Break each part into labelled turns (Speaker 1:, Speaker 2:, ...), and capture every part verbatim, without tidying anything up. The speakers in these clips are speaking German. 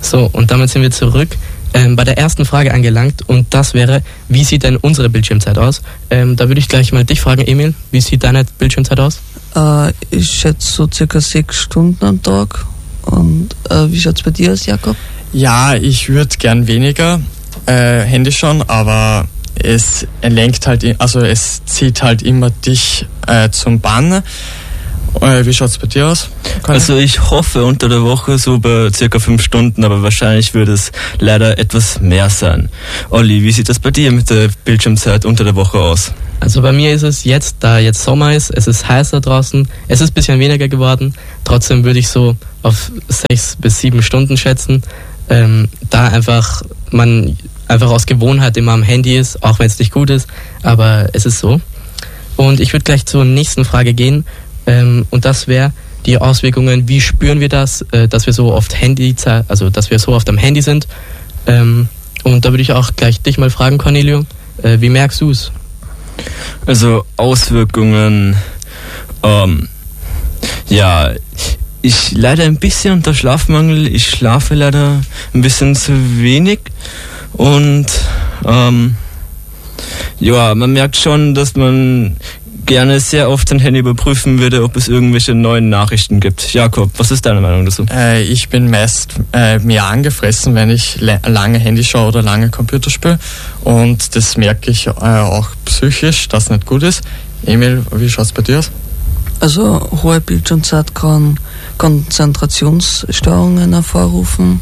Speaker 1: So, und damit sind wir zurück ähm, bei der ersten Frage angelangt und das wäre, wie sieht denn unsere Bildschirmzeit aus? Ähm, da würde ich gleich mal dich fragen, Emil, wie sieht deine Bildschirmzeit aus?
Speaker 2: Äh, ich schätze so circa sechs Stunden am Tag. Und äh, wie schaut es bei dir aus, Jakob?
Speaker 3: Ja, ich würde gern weniger äh, Handy schauen, aber es lenkt halt, also es zieht halt immer dich äh, zum Bann. Äh, wie schaut es bei dir aus? Kann
Speaker 4: also ich hoffe unter der Woche so bei circa fünf Stunden, aber wahrscheinlich wird es leider etwas mehr sein. Olli, wie sieht das bei dir mit der Bildschirmzeit unter der Woche aus?
Speaker 1: Also bei mir ist es jetzt, da jetzt Sommer ist, es ist heißer draußen, es ist ein bisschen weniger geworden, trotzdem würde ich so auf sechs bis sieben Stunden schätzen, ähm, da einfach man einfach aus Gewohnheit immer am Handy ist, auch wenn es nicht gut ist, aber es ist so. Und ich würde gleich zur nächsten Frage gehen, ähm, und das wäre die Auswirkungen, wie spüren wir das, äh, dass wir so oft Handy, also dass wir so oft am Handy sind, ähm, und da würde ich auch gleich dich mal fragen, Cornelio, äh, wie merkst du es?
Speaker 4: Also Auswirkungen, ähm, ja, ich leider ein bisschen unter Schlafmangel, ich schlafe leider ein bisschen zu wenig und ähm, ja, man merkt schon, dass man gerne sehr oft sein Handy überprüfen würde, ob es irgendwelche neuen Nachrichten gibt. Jakob, was ist deine Meinung dazu?
Speaker 3: Äh, ich bin meist äh, mehr angefressen, wenn ich le- lange Handy schaue oder lange Computer spiele. Und das merke ich äh, auch psychisch, dass nicht gut ist. Emil, wie schaut es bei dir aus?
Speaker 2: Also hohe Bildschirmzeit kann Konzentrationsstörungen hervorrufen.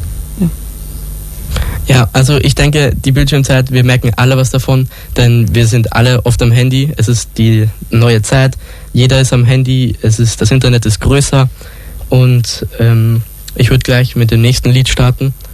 Speaker 1: Ja, also ich denke, die Bildschirmzeit, wir merken alle was davon, denn wir sind alle oft am Handy. Es ist die neue Zeit, jeder ist am Handy, es ist, das Internet ist größer und ähm, ich würde gleich mit dem nächsten Lied starten.